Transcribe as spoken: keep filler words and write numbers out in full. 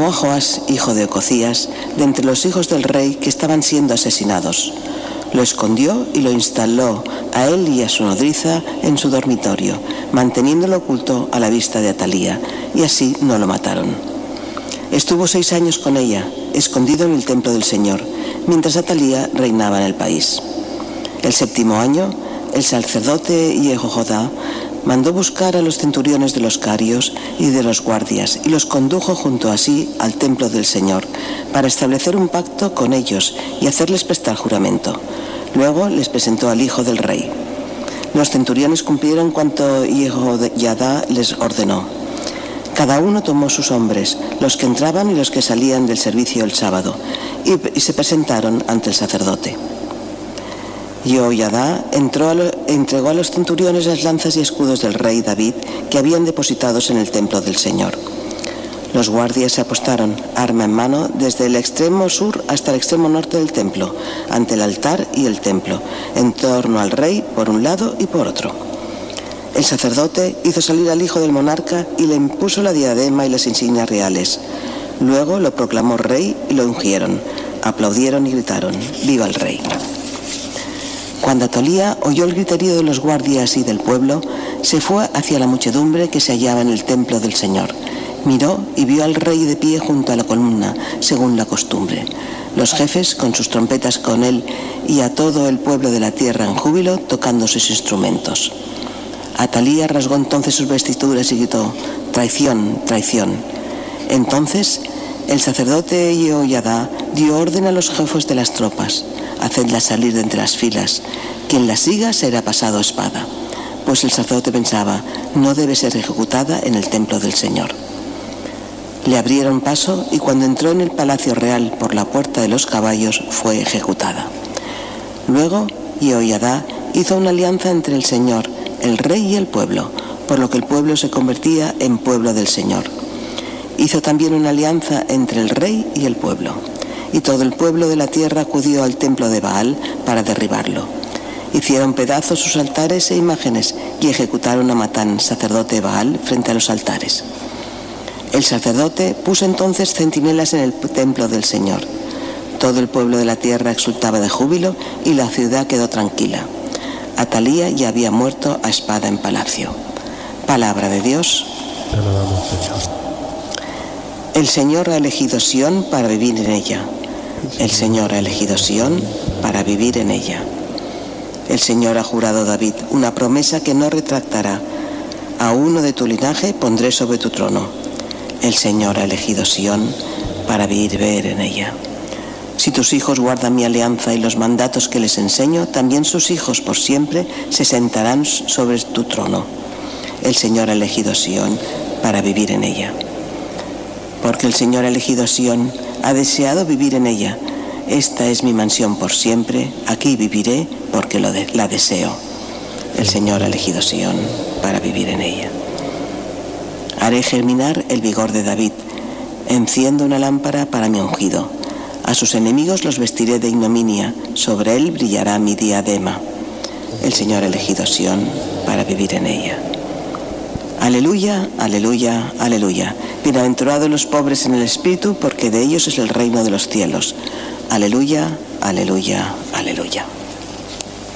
tomó a Joás, hijo de Ococías, de entre los hijos del rey que estaban siendo asesinados. Lo escondió y lo instaló a él y a su nodriza en su dormitorio, manteniéndolo oculto a la vista de Atalía, y así no lo mataron. Estuvo seis años con ella, escondido en el templo del Señor, mientras Atalía reinaba en el país. El séptimo año, el sacerdote Jehojadá mandó buscar a los centuriones de los carios y de los guardias y los condujo junto a sí al templo del Señor para establecer un pacto con ellos y hacerles prestar juramento. Luego les presentó al hijo del rey. Los centuriones cumplieron cuanto Jehojadá les ordenó. Cada uno tomó sus hombres, los que entraban y los que salían del servicio el sábado, y, y se presentaron ante el sacerdote. Jehojadá entró a lo, entregó a los centuriones las lanzas y escudos del rey David que habían depositados en el templo del Señor. Los guardias se apostaron, arma en mano, desde el extremo sur hasta el extremo norte del templo, ante el altar y el templo, en torno al rey por un lado y por otro. El sacerdote hizo salir al hijo del monarca y le impuso la diadema y las insignias reales. Luego lo proclamó rey y lo ungieron. Aplaudieron y gritaron: ¡Viva el rey! Cuando Atalía oyó el griterío de los guardias y del pueblo, se fue hacia la muchedumbre que se hallaba en el templo del Señor. Miró y vio al rey de pie junto a la columna, según la costumbre. Los jefes, con sus trompetas con él, y a todo el pueblo de la tierra en júbilo, tocando sus instrumentos. Atalía rasgó entonces sus vestiduras y gritó: «Traición, traición». Entonces el sacerdote Jehojadá dio orden a los jefes de las tropas: «Hacedla salir de entre las filas. Quien la siga será pasado a espada». Pues el sacerdote pensaba: «No debe ser ejecutada en el templo del Señor». Le abrieron paso y cuando entró en el palacio real por la puerta de los caballos fue ejecutada. Luego Jehojadá hizo una alianza entre el Señor, el rey y el pueblo, por lo que el pueblo se convertía en pueblo del Señor. Hizo también una alianza entre el rey y el pueblo. Y todo el pueblo de la tierra acudió al templo de Baal para derribarlo. Hicieron pedazos sus altares e imágenes y ejecutaron a Matán, sacerdote de Baal, frente a los altares. El sacerdote puso entonces centinelas en el templo del Señor. Todo el pueblo de la tierra exultaba de júbilo y la ciudad quedó tranquila. Atalía ya había muerto a espada en palacio. Palabra de Dios. Te alabamos, Señor. El Señor ha elegido Sión para vivir en ella. El Señor ha elegido Sión para vivir en ella. El Señor ha jurado a David una promesa que no retractará: a uno de tu linaje pondré sobre tu trono. El Señor ha elegido Sión para vivir en ella. Si tus hijos guardan mi alianza y los mandatos que les enseño, también sus hijos por siempre se sentarán sobre tu trono. El Señor ha elegido Sión para vivir en ella. Porque el Señor ha elegido Sión, ha deseado vivir en ella. Esta es mi mansión por siempre, aquí viviré porque lo de, la deseo. El Señor ha elegido Sión para vivir en ella. Haré germinar el vigor de David, enciendo una lámpara para mi ungido. A sus enemigos los vestiré de ignominia, sobre él brillará mi diadema. El Señor ha elegido Sión para vivir en ella. Aleluya, aleluya, aleluya. Bienaventurados los pobres en el espíritu, porque de ellos es el reino de los cielos. Aleluya, aleluya, aleluya.